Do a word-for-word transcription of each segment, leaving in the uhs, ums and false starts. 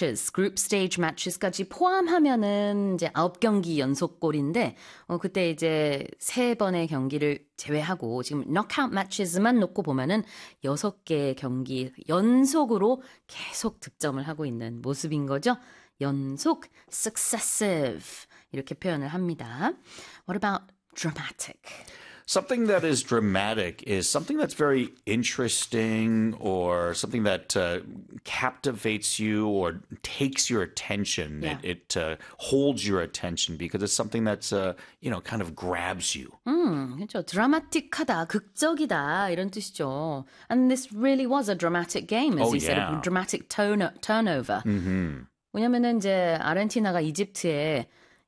matches, group stage matches까지 포함하면은 이제 아홉 경기 연속골인데 어, 그때 이제 세 번의 경기를 제외하고 지금 knockout matches만 놓고 보면은 여섯 개의 경기 연속으로 계속 득점을 하고 있는 모습인 거죠. 연속, successive 이렇게 표현을 합니다. What about dramatic? Something that is dramatic is something that's very interesting or something that uh, captivates you or takes your attention. Yeah. It, it uh, holds your attention because it's something that's, uh, you know, kind of grabs you. 음, 그렇죠. 드라마틱하다, 극적이다 이런 뜻이죠. And this really was a dramatic game, as Oh, you said, yeah. a dramatic turn- turnover. Mm-hmm. 왜냐면은 이제 아르헨티나가 이집트에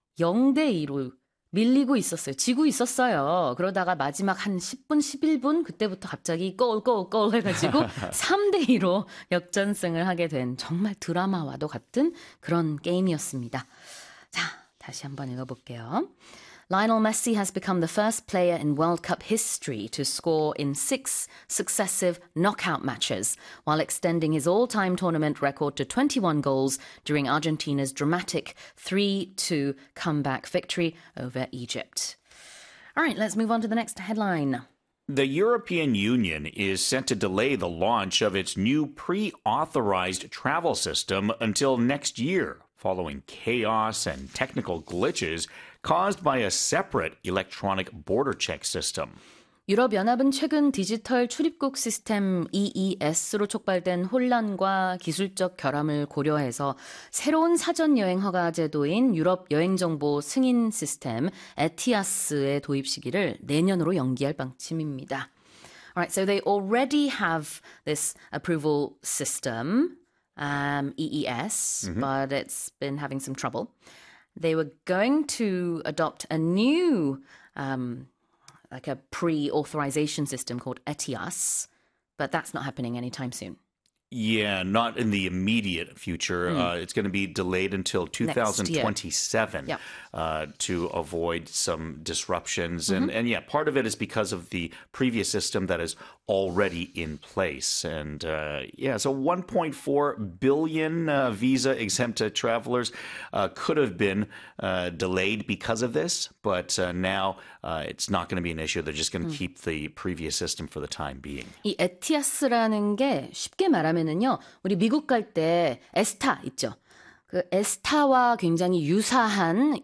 영 대 이로 밀리고 있었어요. 지고 있었어요. 그러다가 마지막 한 십 분, 십일 분 그때부터 갑자기 골, 골, 골 해가지고 삼 대 이로 역전승을 하게 된 정말 드라마와도 같은 그런 게임이었습니다. 자, 다시 한번 읽어볼게요. Lionel Messi has become the first player in World Cup history to score in six successive knockout matches, while extending his all-time tournament record to twenty-one goals during Argentina's dramatic three two comeback victory over Egypt. All right, let's move on to the next headline. The European Union is set to delay the launch of its new pre-authorized travel system until next year, following chaos and technical glitches caused by a separate electronic border check system. 유럽연합은 최근 디지털 출입국 시스템 이이에스로 촉발된 혼란과 기술적 결함을 고려해서 새로운 사전 여행 허가 제도인 유럽 여행정보 승인 시스템 에티아스의 도입 시기를 내년으로 연기할 방침입니다. Alright, so they already have this approval system, um, E E S, mm-hmm. but it's been having some trouble. They were going to adopt a new, um, like a pre-authorization system called ETIAS, but that's not happening anytime soon. Yeah, not in the immediate future. Mm. Uh, it's going to be delayed until two thousand twenty-seven yep. uh, to avoid some disruptions. Mm-hmm. And, and yeah, part of it is because of the previous system that is already in place. And uh, yeah, so one point four billion uh, visa-exempt uh, travelers uh, could have been uh, delayed because of this. But uh, now uh, it's not going to be an issue. They're just going to mm. keep the previous system for the time being. 이 에티아스라는 게 쉽게 말하면 는요, 우리 미국 갈 때 에스타 있죠. 그 에스타와 굉장히 유사한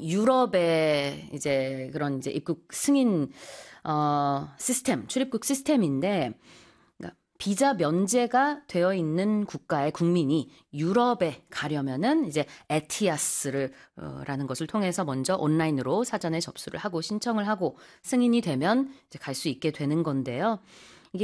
유럽의 이제 그런 이제 입국 승인 어, 시스템, 출입국 시스템인데 그러니까 비자 면제가 되어 있는 국가의 국민이 유럽에 가려면은 이제 에티아스를 어, 라는 것을 통해서 먼저 온라인으로 사전에 접수를 하고 신청을 하고 승인이 되면 이제 갈 수 있게 되는 건데요. 이게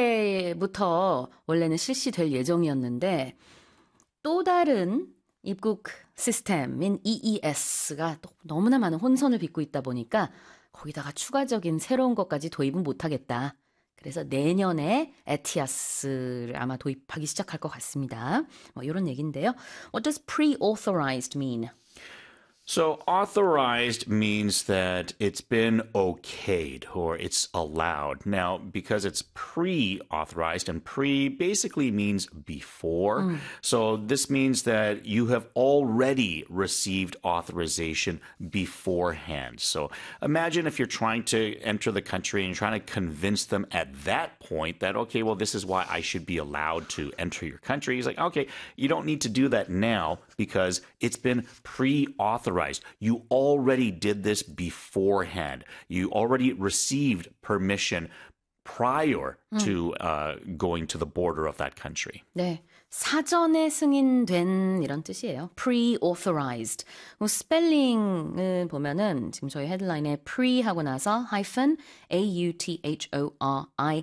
올해부터 원래는 실시될 예정이었는데 또 다른 입국 시스템인 이이에스가 또 너무나 많은 혼선을 빚고 있다 보니까 거기다가 추가적인 새로운 것까지 도입은 못하겠다. 그래서 내년에 에티아스를 아마 도입하기 시작할 것 같습니다. 뭐 이런 얘기인데요. What does pre-authorized mean? So authorized means that it's been okayed or it's allowed. Now, because it's pre-authorized, and pre basically means before. Mm. So this means that you have already received authorization beforehand. So imagine if you're trying to enter the country and you're trying to convince them at that point that, okay, well, this is why I should be allowed to enter your country. He's like, okay, you don't need to do that now because it's been pre-authorized. You already did this beforehand. You already received permission prior 음. to uh, going to the border of that country. 네, 사전에 승인된 이런 뜻이에요. Pre-authorized. 스펠링을 보면은 지금 저희 헤드라인에 pre 하고 나서 hyphen A-U-T-H-O-R-I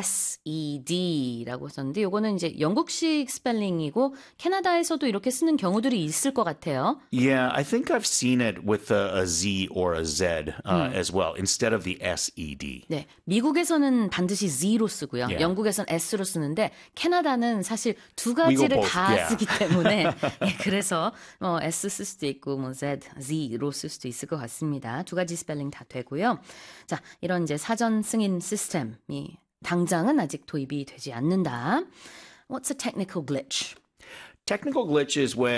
에스이디라고 썼는데 이거는 이제 영국식 스펠링이고 캐나다에서도 이렇게 쓰는 경우들이 있을 것 같아요. Yeah, I think I've seen it with a, a Z or a Z uh, 음. as well, instead of the 에스이디. 네, 미국에서는 반드시 Z로 쓰고요. Yeah. 영국에서는 S로 쓰는데 캐나다는 사실 두 가지를 다 yeah. 쓰기 때문에 예, 그래서 뭐 S 쓸 수도 있고 뭐 Z, Z로 쓸 수도 있을 것 같습니다. 두 가지 스펠링 다 되고요. 자, 이런 이제 사전 승인 시스템이 당장은 아직 도입이 되지 않는다. What's a technical glitch? Technical glitch is when